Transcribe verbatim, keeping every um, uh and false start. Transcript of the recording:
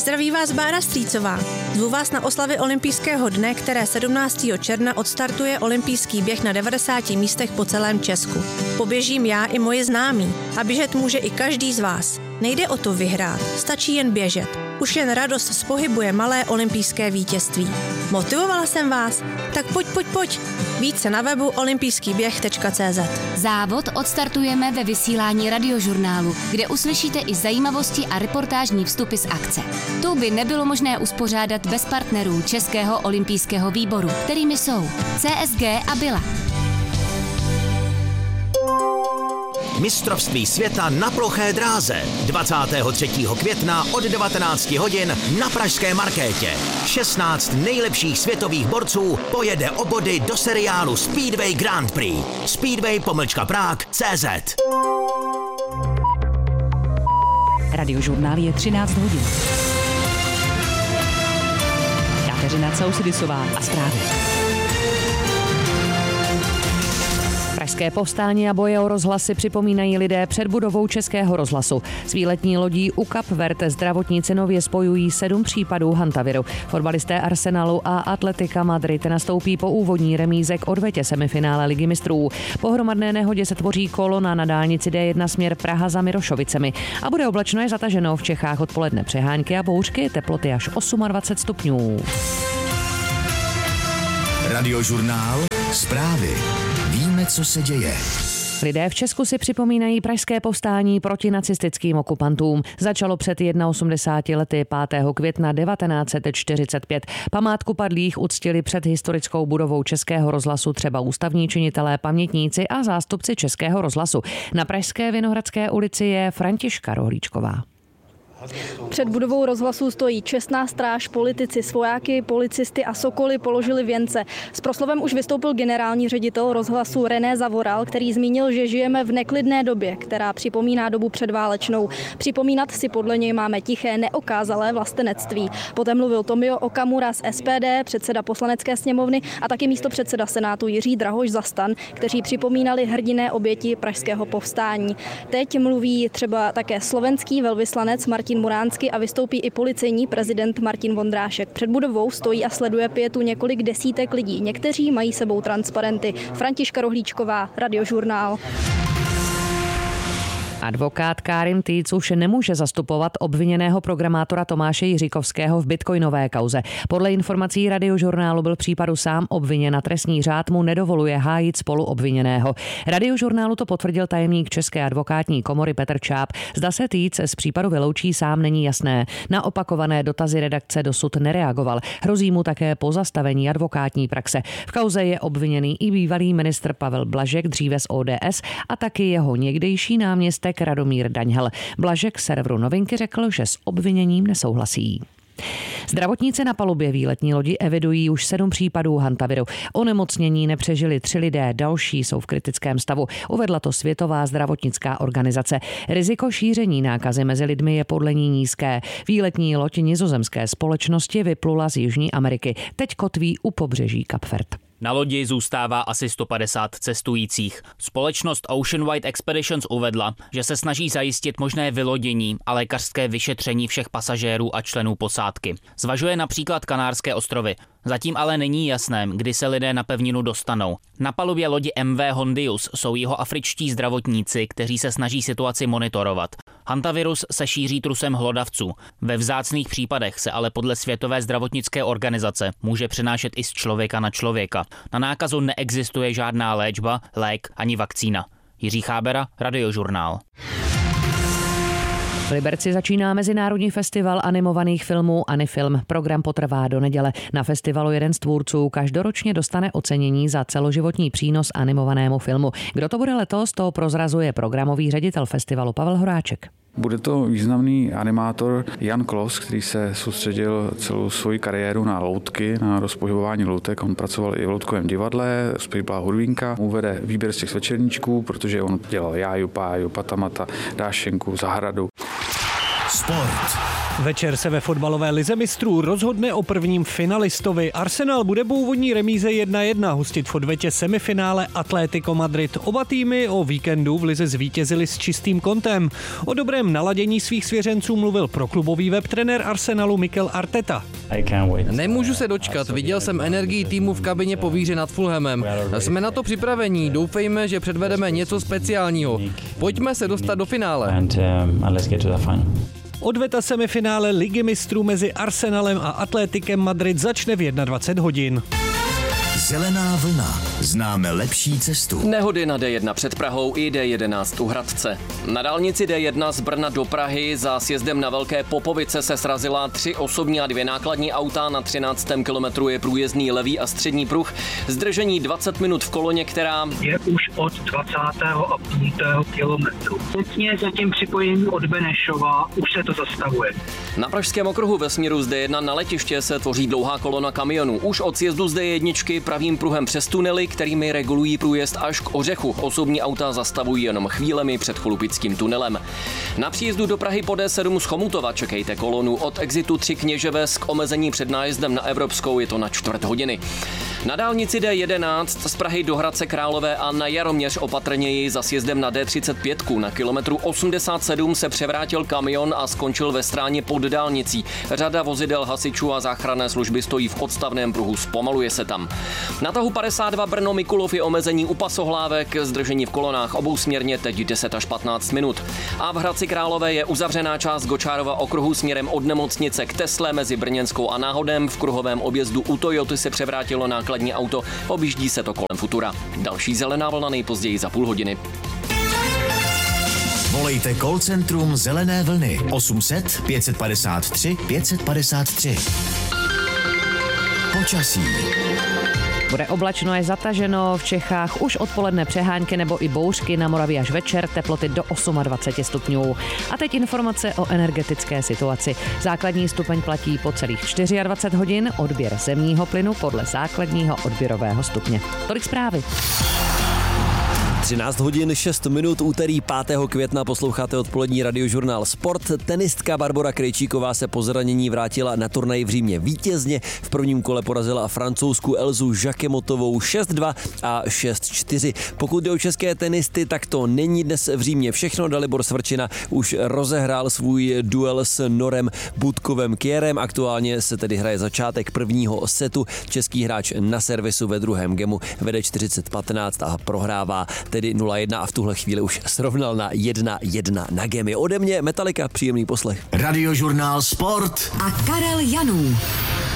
Zdraví vás Bára Strýcová. Zvu vás na oslavy olympijského dne, které sedmnáctého června odstartuje olympijský běh na devadesáti místech po celém Česku. Poběžím já i moje známí a běžet může i každý z vás. Nejde o to vyhrát, stačí jen běžet. Už jen radost z pohybu je malé olympijské vítězství. Motivovala jsem vás? Tak pojď, pojď, pojď. Více na webu olympijský běh tečka cé zet. Závod odstartujeme ve vysílání Radiožurnálu, kde uslyšíte i zajímavosti a reportážní vstupy z akce. Tu by nebylo možné uspořádat bez partnerů Českého olympijského výboru, kterými jsou C S G a Bila. Mistrovství světa na ploché dráze dvacátého třetího května od devatenácti hodin na pražské Markétě. šestnáct nejlepších světových borců pojede o body do seriálu Speedway Grand Prix. Speedway pomlčka Prague tečka cé zet. Radiožurnál je třináct hodin. Kateřina Causidisová a zprávy. Pražské povstání a boje o rozhlasy připomínají lidé před budovou Českého rozhlasu. S výletní lodí U K A P Verde zdravotníci nově spojují sedm případů hantaviru. Fotbalisté Arsenalu a Atletika Madrid nastoupí po úvodní remíze k odvetě semifinále Ligy mistrů. Po hromadné nehodě se tvoří kolona na dálnici D jedna směr Praha za Mirošovicemi. A bude oblačno je zataženo, v Čechách odpoledne přehánky a bouřky, teploty až dvacet osm stupňů. Radiožurnál, zprávy. Víme, co se děje. Lidé v Česku si připomínají pražské povstání proti nacistickým okupantům. Začalo před osmdesáti jednou lety pátého května devatenáct set čtyřicet pět. Památku padlých uctili před historickou budovou Českého rozhlasu třeba ústavní činitelé, pamětníci a zástupci Českého rozhlasu. Na pražské Vinohradské ulici je Františka Rohlíčková. Před budovou rozhlasu stojí čestná stráž, politici, svojáky, policisty a sokoly položili věnce. S proslovem už vystoupil generální ředitel rozhlasu René Zavoral, který zmínil, že žijeme v neklidné době, která připomíná dobu předválečnou. Připomínat si podle něj máme tiché, neokázalé vlastenectví. Poté mluvil Tomio Okamura z S P D, předseda poslanecké sněmovny a taky místopředseda Senátu Jiří Drahoš za STAN, kteří připomínali hrdinné oběti pražského povstání. Teď mluví třeba také slovenský velvyslanec Martin Muránsky a vystoupí i policejní prezident Martin Vondrášek. Před budovou stojí a sleduje pietu několik desítek lidí. Někteří mají sebou transparenty. Františka Rohlíčková, Radiožurnál. Advokát Karin Týc už nemůže zastupovat obviněného programátora Tomáše Jiříkovského v bitcoinové kauze. Podle informací Radiožurnálu byl případu sám obviněn a trestní řád mu nedovoluje hájit spoluobviněného. Radiožurnálu to potvrdil tajemník České advokátní komory Petr Čáp. Zda se Týc z případu vyloučí, sám není jasné. Na opakované dotazy redakce dosud nereagoval. Hrozí mu také pozastavení advokátní praxe. V kauze je obviněný i bývalý ministr Pavel Blažek, dříve z O D S, a taky jeho někdejší náměstek Radomír Daňhel. Blažek serveru Novinky řekl, že s obviněním nesouhlasí. Zdravotníci na palubě výletní lodi evidují už sedm případů hantaviru. Onemocnění nepřežili tři lidé, další jsou v kritickém stavu. Uvedla to Světová zdravotnická organizace. Riziko šíření nákazy mezi lidmi je podle ní nízké. Výletní loď nizozemské společnosti vyplula z Jižní Ameriky. Teď kotví u pobřeží Kap Verde. Na lodi zůstává asi sto padesát cestujících. Společnost Ocean Wide Expeditions uvedla, že se snaží zajistit možné vylodění a lékařské vyšetření všech pasažérů a členů posádky. Zvažuje například Kanárské ostrovy. Zatím ale není jasné, kdy se lidé na pevninu dostanou. Na palubě lodi M V Hondius jsou jihoafričtí zdravotníci, kteří se snaží situaci monitorovat. Hantavirus se šíří trusem hlodavců. Ve vzácných případech se ale podle Světové zdravotnické organizace může přenášet i z člověka na člověka. Na nákazu neexistuje žádná léčba, lék ani vakcína. Jiří Chábera, Radiožurnál. V Liberci začíná mezinárodní festival animovaných filmů Anifilm. Program potrvá do neděle. Na festivalu jeden z tvůrců každoročně dostane ocenění za celoživotní přínos animovanému filmu. Kdo to bude letos, to prozrazuje programový ředitel festivalu Pavel Horáček. Bude to významný animátor Jan Klos, který se soustředil celou svoji kariéru na loutky, na rozpohybování loutek. On pracoval i v loutkovém divadle, zpíval hudvínka, uvede výběr z těch večerníčků, protože on dělal Jáju, Páju, Patamata, Dášenku, Zahradu. Sport. Večer se ve fotbalové lize mistrů rozhodne o prvním finalistovi. Arsenal bude po úvodní remíze jedna jedna hostit v odvetě semifinále Atlético Madrid. Oba týmy o víkendu v lize zvítězili s čistým kontem. O dobrém naladění svých svěřenců mluvil proklubový webtrenér Arsenalu Mikel Arteta. Nemůžu se dočkat, viděl jsem energii týmu v kabině po výhře nad Fulhamem. Jsme na to připravení, doufejme, že předvedeme něco speciálního. Pojďme se dostat do finále. Odveta semifinále Ligy mistrů mezi Arsenalem a Atlétikem Madrid začne v dvacet jedna hodin. Zelená vlna. Známe lepší cestu. Nehody na D jedna před Prahou i D jedenáct u Hradce. Na dálnici D jedna z Brna do Prahy za sjezdem na Velké Popovice se srazila tři osobní a dvě nákladní auta. Na třináctém kilometru je průjezdný levý a střední pruh. Zdržení dvacet minut v koloně, která je už od dvacátého a pátého kilometru. Přesně za tím připojením od Benešova už se to zastavuje. Na pražském okruhu ve směru z D jedna na letiště se tvoří dlouhá kolona kamionů. Už od sjezdu z D jedna pravým pruhem přes tunely, kterými regulují průjezd až k Ořechu. Osobní auta zastavují jenom chvílemi před Cholupickým tunelem. Na příjezdu do Prahy po D sedm z Chomutova čekejte kolonu od exitu tři Kněževes k omezení před nájezdem na Evropskou, je to na čtvrt hodiny. Na dálnici D jedenáct z Prahy do Hradce Králové a na Jaroměř opatrněji za sjezdem na D třicet pět. Na kilometru osmdesát sedm se převrátil kamion a skončil ve stráně pod dálnicí. Řada vozidel hasičů a záchranné služby stojí v odstavném pruhu, zpomaluje se tam. Na tahu padesát dva Brno Mikulov je omezení u pasohlávek, zdržení v kolonách obousměrně teď deset až patnáct minut. A v Hradci Králové je uzavřená část Gočárova okruhu směrem od nemocnice k Tesle mezi Brněnskou a Náhodem. V kruhovém objezdu u Toyoty se převrátilo nákladní auto, objíždí se to kolem Futura. Další zelená vlna nejpozději za půl hodiny. Volejte call centrum Zelené vlny osm set pět padesát tři pět padesát tři. Počasí. Bude oblačno, je zataženo, v Čechách už odpoledne přehánky nebo i bouřky, na Moravě až večer, teploty do dvacet osm stupňů. A teď informace o energetické situaci. Základní stupeň platí po celých dvacet čtyři hodin, odběr zemního plynu podle základního odběrového stupně. Tolik zprávy. třináct hodin šest minut, úterý pátého května, posloucháte odpolední radiožurnál Sport. Tenistka Barbora Krejčíková se po zranění vrátila na turnaj v Římě vítězně. V prvním kole porazila francouzskou Elzu Jacquemotovou šest dva a šest čtyři. Pokud jde o české tenisty, tak to není dnes v Římě všechno. Dalibor Svrčina už rozehrál svůj duel s Norem Budkovem Kierem. Aktuálně se tedy hraje začátek prvního setu. Český hráč na servisu ve druhém gemu vede čtyřicet patnáct a prohrává tedy nula jedna a v tuhle chvíli už srovnal na jedna jedna na gemy. Ode mě Metallica, příjemný poslech. Radiožurnál Sport a Karel Janů.